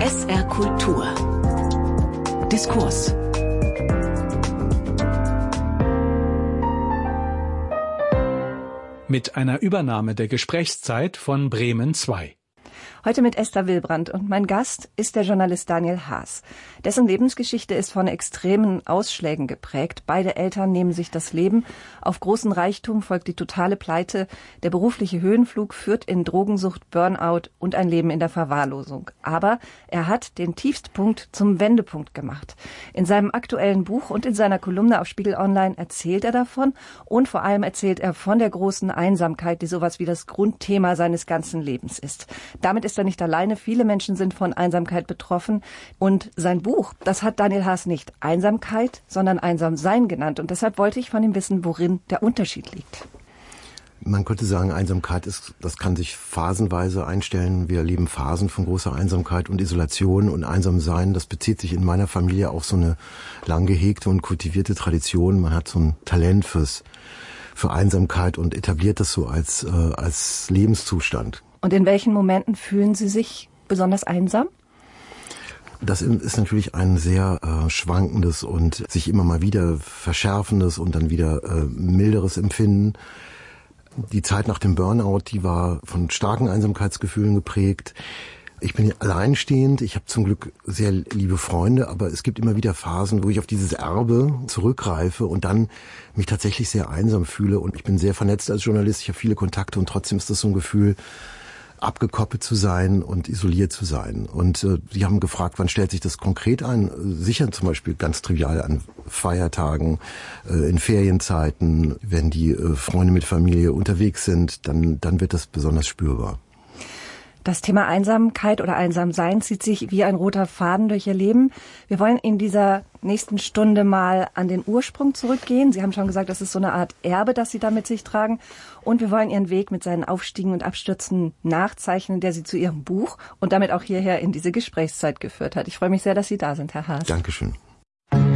SR Kultur. Diskurs. Mit einer Übernahme der Gesprächszeit von Bremen 2. Heute mit Esther Wilbrand und mein Gast ist der Journalist Daniel Haas. Dessen Lebensgeschichte ist von extremen Ausschlägen geprägt. Beide Eltern nehmen sich das Leben. Auf großen Reichtum folgt die totale Pleite. Der berufliche Höhenflug führt in Drogensucht, Burnout und ein Leben in der Verwahrlosung. Aber er hat den Tiefstpunkt zum Wendepunkt gemacht. In seinem aktuellen Buch und in seiner Kolumne auf Spiegel Online erzählt er davon und vor allem erzählt er von der großen Einsamkeit, die sowas wie das Grundthema seines ganzen Lebens ist. Damit ist er nicht alleine. Viele Menschen sind von Einsamkeit betroffen. Und sein Buch, das hat Daniel Haas nicht Einsamkeit, sondern Einsamsein genannt. Und deshalb wollte ich von ihm wissen, worin der Unterschied liegt. Man könnte sagen, Einsamkeit das kann sich phasenweise einstellen. Wir erleben Phasen von großer Einsamkeit und Isolation und Einsamsein. Das bezieht sich in meiner Familie auf so eine lang gehegte und kultivierte Tradition. Man hat so ein Talent für Einsamkeit und etabliert das so als Lebenszustand. Und in welchen Momenten fühlen Sie sich besonders einsam? Das ist natürlich ein sehr schwankendes und sich immer mal wieder verschärfendes und dann wieder milderes Empfinden. Die Zeit nach dem Burnout, die war von starken Einsamkeitsgefühlen geprägt. Ich bin alleinstehend, ich habe zum Glück sehr liebe Freunde, aber es gibt immer wieder Phasen, wo ich auf dieses Erbe zurückgreife und dann mich tatsächlich sehr einsam fühle. Und ich bin sehr vernetzt als Journalist, ich habe viele Kontakte und trotzdem ist das so ein Gefühl, abgekoppelt zu sein und isoliert zu sein. Und Sie haben gefragt, wann stellt sich das konkret ein? Sicher zum Beispiel ganz trivial an Feiertagen, in Ferienzeiten, wenn die Freunde mit Familie unterwegs sind, dann wird das besonders spürbar. Das Thema Einsamkeit oder Einsamsein zieht sich wie ein roter Faden durch Ihr Leben. Wir wollen in dieser nächsten Stunde mal an den Ursprung zurückgehen. Sie haben schon gesagt, das ist so eine Art Erbe, das Sie da mit sich tragen. Und wir wollen Ihren Weg mit seinen Aufstiegen und Abstürzen nachzeichnen, der Sie zu Ihrem Buch und damit auch hierher in diese Gesprächszeit geführt hat. Ich freue mich sehr, dass Sie da sind, Herr Haas. Dankeschön.